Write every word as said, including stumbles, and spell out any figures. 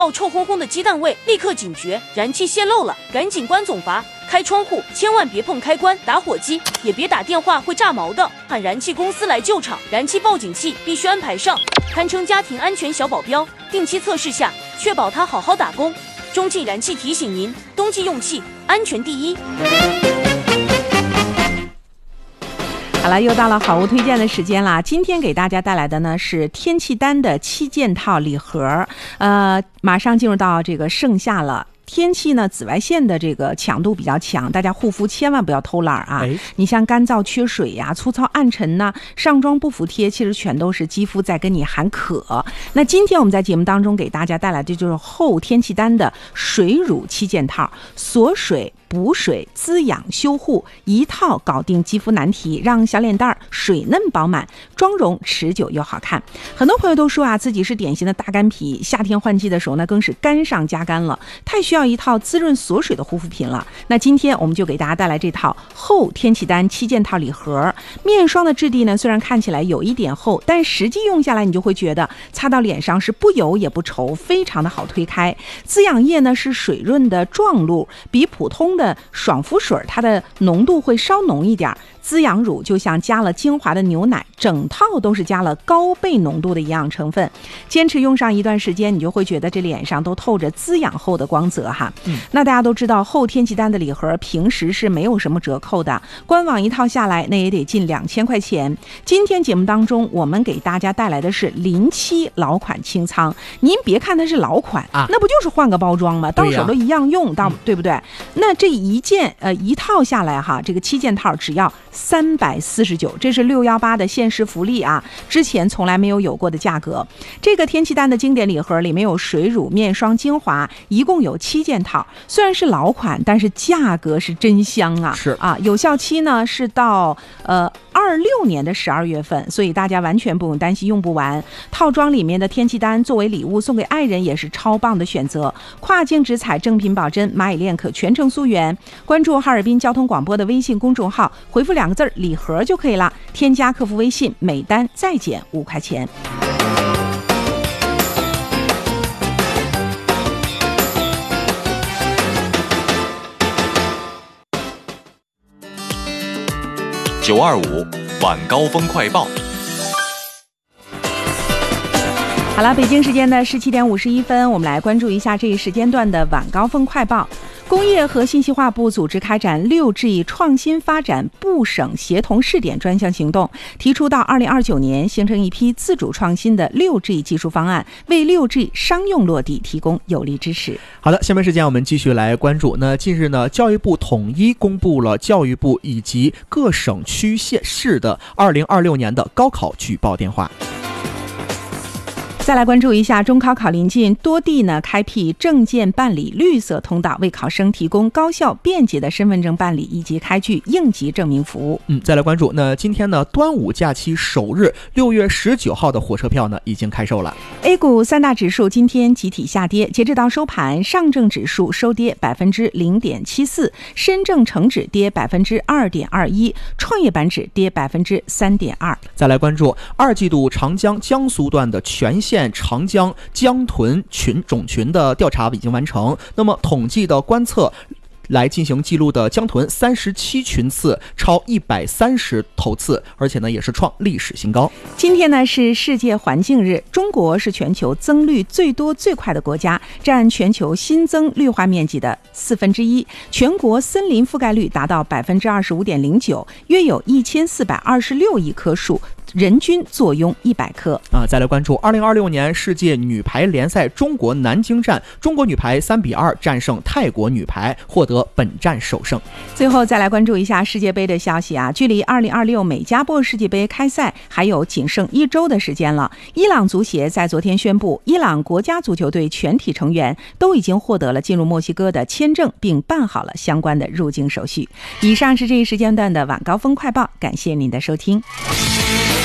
臭烘烘的鸡蛋味，立刻警觉，燃气泄漏了，赶紧关总阀，开窗户，千万别碰开关，打火机也别打电话，会炸毛的，喊燃气公司来救场，燃气报警器必须安排上，堪称家庭安全小保镖，定期测试下，确保它好好打工。中纪燃气提醒您，冬季用气，安全第一。 好了，又到了好物推荐的时间啦！今天给大家带来的呢是天气丹的七件套礼盒，呃，马上进入到这个盛夏了。天气呢，紫外线的这个强度比较强，大家护肤千万不要偷懒啊！哎、你像干燥缺水呀、啊、粗糙暗沉呐、啊、上妆不服帖，其实全都是肌肤在跟你喊渴。那今天我们在节目当中给大家带来的就是后天气丹的水乳七件套，锁水、补水、滋养、修护，一套搞定肌肤难题，让小脸蛋儿水嫩饱满，妆容持久又好看。很多朋友都说啊，自己是典型的大干皮，夏天换季的时候呢，更是干上加干了，太需要一套滋润锁水的护肤品了。那今天我们就给大家带来这套厚天气丹七件套礼盒。面霜的质地呢，虽然看起来有一点厚，但实际用下来你就会觉得擦到脸上是不油也不稠，非常的好推开。滋养液呢是水润的壮露，比普通的爽肤水它的浓度会稍浓一点。滋养乳就像加了精华的牛奶，整套都是加了高倍浓度的营养成分，坚持用上一段时间，你就会觉得这脸上都透着滋养后的光泽哈。嗯、那大家都知道，后天气丹的礼盒平时是没有什么折扣的，官网一套下来那也得近两千块钱。今天节目当中，我们给大家带来的是临期老款清仓。您别看它是老款啊，那不就是换个包装吗？到手都一样用，到、啊、对不对？那这一件呃一套下来哈，这个七件套只要三百四十九，这是六一八的限时福利啊！之前从来没有有过的价格。这个天气丹的经典礼盒里面有水乳、面霜、精华，一共有七件套。虽然是老款，但是价格是真香啊！ 是啊，有效期呢是到呃二六年的十二月份，所以大家完全不用担心用不完。套装里面的天气丹作为礼物送给爱人也是超棒的选择。跨境直采，正品保真，蚂蚁链可全程溯源。关注哈尔滨交通广播的微信公众号，回复两个字礼盒就可以了，添加客服微信，每单再减五块钱。 九二五晚高峰快报。 好了，北京时间的十七点五十一分，我们来关注一下这一时间段的晚高峰快报。工业和信息化部组织开展六 G 创新发展部省协同试点专项行动，提出到二零二九年形成一批自主创新的六 G 技术方案，为六 G 商用落地提供有力支持。 好的，下面时间我们继续来关注。那近日呢，教育部统一公布了教育部以及各省区县市的二零二六年的高考举报电话。 再来关注一下中考考临近，多地呢开辟证件办理绿色通道，为考生提供高效便捷的身份证办理以及开具应急证明服务。 嗯，再来关注，那今天呢端午假期首日六月十九号的火车票呢已经开售了。 A 股三大指数今天集体下跌，截止到收盘，上证指数收跌百分之零点七四，深证成指跌百分之二点二一，创业板指跌百分之三点二。 再来关注二季度长江江苏段的全线长江江豚群种群的调查已经完成，那么统计的观测来进行记录的江豚三十七群次超一百三十头次，而且呢也是创历史新高。 今天呢是世界环境日，中国是全球增绿最多最快的国家，占全球新增绿化面积的四分之一，全国森林覆盖率达到百分之二十五点零九，约有一千四百二十六亿棵树，人均坐拥一百棵啊！再来关注二零二六年世界女排联赛中国南京站，中国女排三比二战胜泰国女排，获得本站首胜。 最后再来关注一下世界杯的消息啊！距离二零二六美加波世界杯开赛还有仅剩一周的时间了。伊朗足协在昨天宣布，伊朗国家足球队全体成员都已经获得了进入墨西哥的签证，并办好了相关的入境手续。以上是这一时间段的晚高峰快报，感谢您的收听。